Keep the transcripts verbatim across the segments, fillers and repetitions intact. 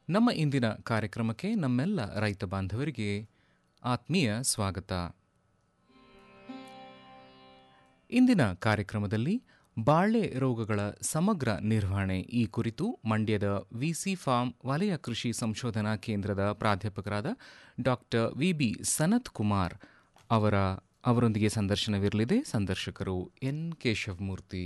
ನಮ್ಮ ಇಂದಿನ ಕಾರ್ಯಕ್ರಮಕ್ಕೆ ನಮ್ಮೆಲ್ಲ ರೈತ ಬಾಂಧವರಿಗೆ ಆತ್ಮೀಯ ಸ್ವಾಗತ. ಇಂದಿನ ಕಾರ್ಯಕ್ರಮದಲ್ಲಿ ಬಾಳೆ ರೋಗಗಳ ಸಮಗ್ರ ನಿರ್ವಹಣೆ ಈ ಕುರಿತು ಮಂಡ್ಯದ ವಿಸಿ ಫಾರ್ಮ್ ವಲಯ ಕೃಷಿ ಸಂಶೋಧನಾ ಕೇಂದ್ರದ ಪ್ರಾಧ್ಯಾಪಕರಾದ doctor V B Sanath Kumar ಅವರ ಅವರೊಂದಿಗೆ ಸಂದರ್ಶನವಿರಲಿದೆ. ಸಂದರ್ಶಕರು ಎನ್ ಕೇಶವಮೂರ್ತಿ.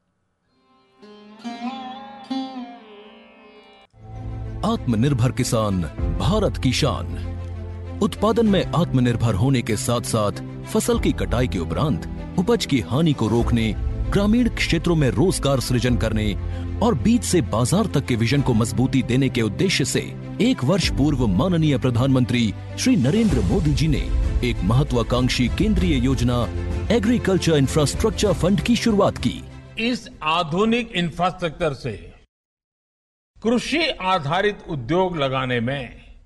आत्मनिर्भर किसान भारत की शान. उत्पादन में आत्मनिर्भर होने के साथ साथ फसल की कटाई के उपरांत उपज की हानि को रोकने, ग्रामीण क्षेत्रों में रोजगार सृजन करने और बीज से बाजार तक के विजन को मजबूती देने के उद्देश्य से एक वर्ष पूर्व माननीय प्रधानमंत्री श्री नरेंद्र मोदी जी ने एक महत्वाकांक्षी केंद्रीय योजना एग्रीकल्चर इंफ्रास्ट्रक्चर फंड की शुरुआत की. इस आधुनिक इंफ्रास्ट्रक्चर से कृषि आधारित उद्योग लगाने में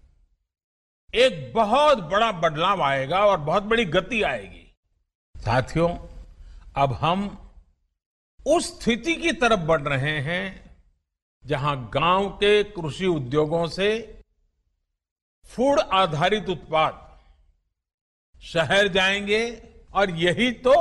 एक बहुत बड़ा बदलाव आएगा और बहुत बड़ी गति आएगी. साथियों, अब हम उस स्थिति की तरफ बढ़ रहे हैं जहां गांव के कृषि उद्योगों से फूड आधारित उत्पाद शहर जाएंगे और यही तो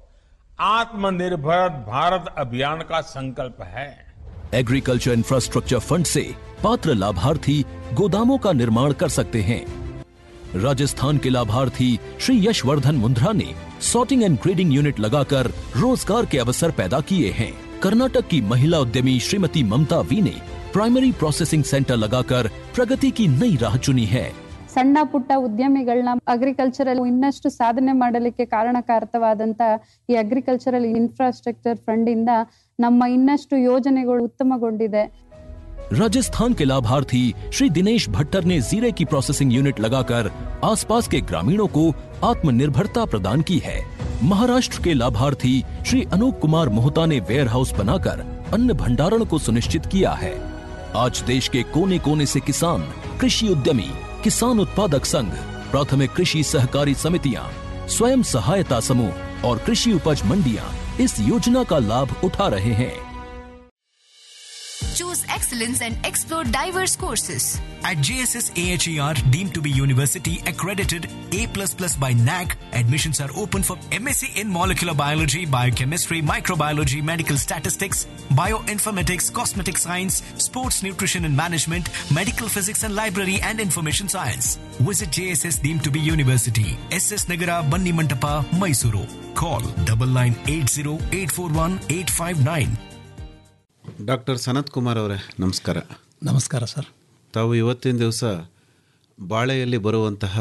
आत्मनिर्भर भारत अभियान का संकल्प है. एग्रीकल्चर इंफ्रास्ट्रक्चर फंड से पात्र लाभार्थी गोदामों का निर्माण कर सकते हैं. राजस्थान के लाभार्थी श्री यशवर्धन मुंद्रा ने सॉर्टिंग एंड ग्रेडिंग यूनिट लगाकर रोजगार के अवसर पैदा किए हैं. कर्नाटक की महिला उद्यमी श्रीमती ममता वी ने प्राइमरी प्रोसेसिंग सेंटर लगाकर प्रगति की नई राह चुनी है. ಸಣ್ಣ ಪುಟ್ಟ ಉದ್ಯಮಿಗಳನ್ನ ಅಗ್ರಿಕಲ್ಚರಲ್ ಇನ್ನಷ್ಟು ಸಾಧನೆ ಮಾಡಲಿಕ್ಕೆ ಕಾರಣಕಾರಕವಾದಂತ ಈ ಅಗ್ರಿಕಲ್ಚರಲ್ ಇನ್ಫ್ರಾಸ್ಟ್ರಕ್ಚರ್ ಫಂಡ್ ಇಂದ ನಮ್ಮ ಇನ್ನಷ್ಟು ಯೋಜನೆಗಳು ಉತ್ತಮಗೊಂಡಿದೆ. राजस्थान के लाभार्थी श्री दिनेश भट्टर ने जीरे की प्रोसेसिंग यूनिट लगाकर आसपास के ग्रामीणों को आत्मनिर्भरता प्रदान की है. महाराष्ट्र के लाभार्थी श्री अनूप कुमार मोहता ने वेयर हाउस बनाकर अन्न भंडारण को सुनिश्चित किया है. आज देश के कोने कोने से किसान, कृषि उद्यमी, किसान उत्पादक संघ, प्राथमिक कृषि सहकारी समितियां, स्वयं सहायता समूह और कृषि उपज मंडियां इस योजना का लाभ उठा रहे हैं. Choose excellence and explore diverse courses. At J S S A H E R, deemed to be university accredited A plus plus by N A C, admissions are open for M S c in molecular biology, biochemistry, microbiology, medical statistics, bioinformatics, cosmetic science, sports nutrition and management, medical physics and library and information science. Visit J S S deemed to be university, S S Nagara, Banni Mantapa, Mysuru. Call double nine eight zero eight four one eight five nine. Doctor Sanath Kumar ಅವರೇ, ನಮಸ್ಕಾರ. ನಮಸ್ಕಾರ sir. ತಾವು ಇವತ್ತಿನ ದಿವಸ ಬಾಳೆಯಲ್ಲಿ ಬರುವಂತಹ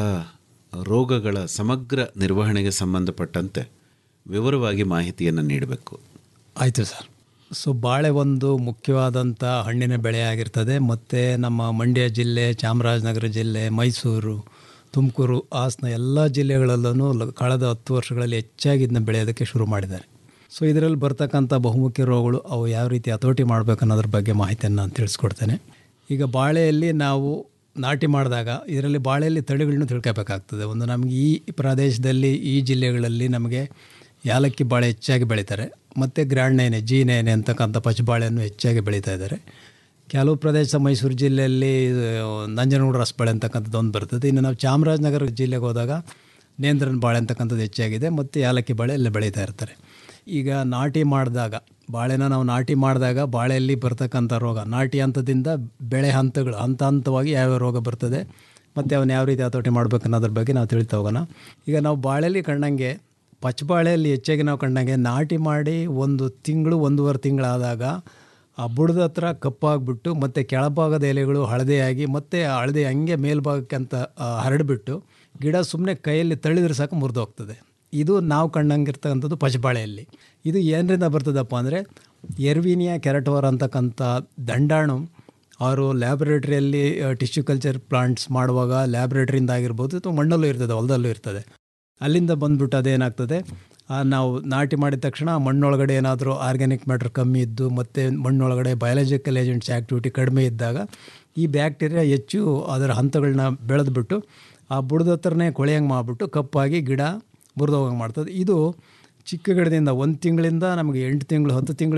ರೋಗಗಳ ಸಮಗ್ರ ನಿರ್ವಹಣೆಗೆ ಸಂಬಂಧಪಟ್ಟಂತೆ ವಿವರವಾಗಿ ಮಾಹಿತಿಯನ್ನು ನೀಡಬೇಕು. ಆಯಿತು ಸರ್. ಸೊ ಬಾಳೆ ಒಂದು ಮುಖ್ಯವಾದಂಥ ಹಣ್ಣಿನ ಬೆಳೆಯಾಗಿರ್ತದೆ. ಮತ್ತು ನಮ್ಮ ಮಂಡ್ಯ ಜಿಲ್ಲೆ, ಚಾಮರಾಜನಗರ ಜಿಲ್ಲೆ, ಮೈಸೂರು, ತುಮಕೂರು, ಹಾಸನ ಎಲ್ಲ ಜಿಲ್ಲೆಗಳಲ್ಲೂ ಕಳೆದ ಹತ್ತು ವರ್ಷಗಳಲ್ಲಿ ಹೆಚ್ಚಾಗಿ ಇದನ್ನ ಬೆಳೆಯೋದಕ್ಕೆ ಶುರು ಮಾಡಿದ್ದಾರೆ. ಸೊ ಇದರಲ್ಲಿ ಬರ್ತಕ್ಕಂಥ ಬಹುಮುಖ್ಯ ರೋಗಗಳು, ಅವು ಯಾವ ರೀತಿ ಹತೋಟಿ ಮಾಡಬೇಕು ಅನ್ನೋದ್ರ ಬಗ್ಗೆ ಮಾಹಿತಿಯನ್ನು ನಾನು ತಿಳಿಸ್ಕೊಡ್ತೇನೆ. ಈಗ ಬಾಳೆಯಲ್ಲಿ ನಾವು ನಾಟಿ ಮಾಡಿದಾಗ ಇದರಲ್ಲಿ ಬಾಳೆಯಲ್ಲಿ ತಳಿಗಳನ್ನೂ ತಿಳ್ಕೋಬೇಕಾಗ್ತದೆ. ಒಂದು ನಮಗೆ ಈ ಪ್ರದೇಶದಲ್ಲಿ, ಈ ಜಿಲ್ಲೆಗಳಲ್ಲಿ ನಮಗೆ ಯಾಲಕ್ಕಿ ಬಾಳೆ ಹೆಚ್ಚಾಗಿ ಬೆಳೀತಾರೆ, ಮತ್ತು ಗ್ರ್ಯಾಂಡ್ ನೈನೆ, ಜಿ ನೈನೆ ಅಂತಕ್ಕಂಥ ಪಚ್ಚಬಾಳೆಯನ್ನು ಹೆಚ್ಚಾಗಿ ಬೆಳೀತಾ ಇದ್ದಾರೆ. ಕೆಲವು ಪ್ರದೇಶ ಮೈಸೂರು ಜಿಲ್ಲೆಯಲ್ಲಿ ನಂಜನಗೂಡು ರಸಬಾಳೆ ಅಂತಕ್ಕಂಥದ್ದು ಒಂದು ಬರ್ತದೆ. ಇನ್ನು ನಾವು ಚಾಮರಾಜನಗರ ಜಿಲ್ಲೆಗೆ ಹೋದಾಗ ನೇಂದ್ರನ ಬಾಳೆ ಅಂತಕ್ಕಂಥದ್ದು ಹೆಚ್ಚಾಗಿದೆ, ಮತ್ತು ಯಾಲಕ್ಕಿ ಬಾಳೆ ಎಲ್ಲ ಬೆಳೀತಾ ಇರ್ತಾರೆ. ಈಗ ನಾಟಿ ಮಾಡಿದಾಗ ಬಾಳೆನ ನಾವು ನಾಟಿ ಮಾಡಿದಾಗ ಬಾಳೆಯಲ್ಲಿ ಬರ್ತಕ್ಕಂಥ ರೋಗ, ನಾಟಿ ಹಂತದಿಂದ ಬೆಳೆ ಹಂತಗಳು ಹಂತ ಹಂತವಾಗಿ ಯಾವ್ಯಾವ ರೋಗ ಬರ್ತದೆ ಮತ್ತು ಅವನ್ನ ಯಾವ ರೀತಿ ಹತೋಟಿ ಮಾಡಬೇಕು ಅನ್ನೋದ್ರ ಬಗ್ಗೆ ನಾವು ತಿಳಿತಾ ಹೋಗೋಣ. ಈಗ ನಾವು ಬಾಳೆಯಲ್ಲಿ ಕಂಡಂಗೆ, ಪಚ್ಚಬಾಳೆಯಲ್ಲಿ ಹೆಚ್ಚಾಗಿ ನಾವು ಕಂಡಂಗೆ ನಾಟಿ ಮಾಡಿ ಒಂದು ತಿಂಗಳು ಒಂದೂವರೆ ತಿಂಗಳಾದಾಗ ಆ ಬುಡದ ಹತ್ರ ಕಪ್ಪಾಗಿಬಿಟ್ಟು ಮತ್ತು ಕೆಳಭಾಗದ ಎಲೆಗಳು ಹಳದೆಯಾಗಿ ಮತ್ತು ಹಳದೆ ಹಂಗೆ ಮೇಲ್ಭಾಗಕ್ಕೆ ಅಂತ ಹರಡಿಬಿಟ್ಟು ಗಿಡ ಸುಮ್ಮನೆ ಕೈಯಲ್ಲಿ ತಳ್ಳಿದ್ರೆ ಸಾಕು ಮುರಿದು ಹೋಗ್ತದೆ. ಇದು ನಾವು ಕಂಡಂಗಿರ್ತಕ್ಕಂಥದ್ದು ಪಚ್ಚಬಾಳೆಯಲ್ಲಿ. ಇದು ಏನರಿಂದ ಬರ್ತದಪ್ಪ ಅಂದರೆ ಎರ್ವಿನಿಯಾ ಕೆರಟೋರ ಅಂತಕ್ಕಂಥ ದಂಡಾಣು ಅವರು ಲ್ಯಾಬೊರೇಟ್ರಿಯಲ್ಲಿ ಟಿಶ್ಯೂ ಕಲ್ಚರ್ ಪ್ಲಾಂಟ್ಸ್ ಮಾಡುವಾಗ ಲ್ಯಾಬೊರೇಟ್ರಿಯಿಂದ ಆಗಿರ್ಬೋದು ಅಥವಾ ಮಣ್ಣಲ್ಲೂ ಇರ್ತದೆ, ಹೊಲದಲ್ಲೂ ಇರ್ತದೆ. ಅಲ್ಲಿಂದ ಬಂದುಬಿಟ್ಟು ಅದೇನಾಗ್ತದೆ, ನಾವು ನಾಟಿ ಮಾಡಿದ ತಕ್ಷಣ ಮಣ್ಣೊಳಗಡೆ ಏನಾದರೂ ಆರ್ಗ್ಯಾನಿಕ್ ಮ್ಯಾಟ್ರ್ ಕಮ್ಮಿ ಇದ್ದು ಮತ್ತು ಮಣ್ಣೊಳಗಡೆ ಬಯಾಲಜಿಕಲ್ ಏಜೆಂಟ್ಸ್ ಆ್ಯಕ್ಟಿವಿಟಿ ಕಡಿಮೆ ಇದ್ದಾಗ ಈ ಬ್ಯಾಕ್ಟೀರಿಯಾ ಹೆಚ್ಚು ಅದರ ಹಂತಗಳನ್ನ ಬೆಳೆದ್ಬಿಟ್ಟು ಆ ಬುಡದ ಹತ್ರನೇ ಕೊಳೆಯಂಗೆ ಮಾಡಿಬಿಟ್ಟು ಕಪ್ಪಾಗಿ ಗಿಡ ಮುರಿದೋಗಂಗೆ ಮಾಡ್ತದೆ. ಇದು ಚಿಕ್ಕ ಗಿಡದಿಂದ ಒಂದು ತಿಂಗಳಿಂದ ನಮಗೆ ಎಂಟು ತಿಂಗಳು ಹತ್ತು ತಿಂಗಳು